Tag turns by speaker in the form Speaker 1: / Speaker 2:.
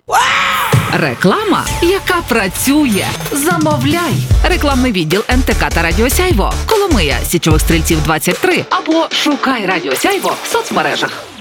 Speaker 1: Реклама, яка працює. Замовляй. Рекламний відділ НТК та Радіо Сяйво. Коломия, Січових Стрільців, 23. Або шукай Радіо Сяйво в соцмережах.